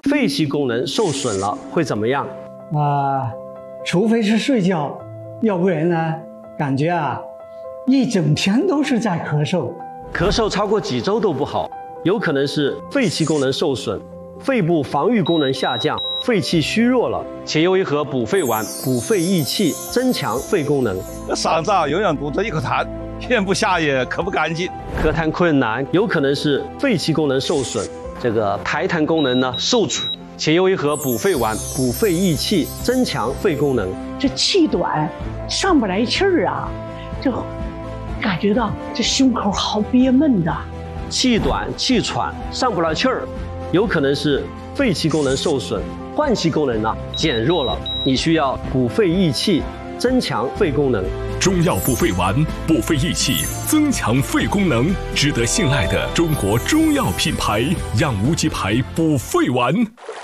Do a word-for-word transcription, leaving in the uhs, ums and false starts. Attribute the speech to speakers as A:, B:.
A: 肺气功能受损了会怎么样？
B: 啊、呃，除非是睡觉，要不然呢，感觉啊，一整天都是在咳嗽。
A: 咳嗽超过几周都不好，有可能是肺气功能受损，肺部防御功能下降，肺气虚弱了。且有一盒补肺丸，补肺益气，增强肺功能。
C: 嗓子啊，永远堵着一口痰，咽不下也咳不干净，
A: 咳痰困难，有可能是肺气功能受损，这个排痰功能呢受阻。且有一盒补肺丸，补肺益气，增强肺功能。
D: 这气短，上不来气儿啊，就感觉到这胸口好憋闷的。
A: 气短气喘，上不来气儿，有可能是肺气功能受损，换气功能呢减弱了，你需要补肺益气，增强肺功能。
E: 中药补肺丸，补肺益气，增强肺功能，值得信赖的中国中药品牌——养无极牌补肺丸。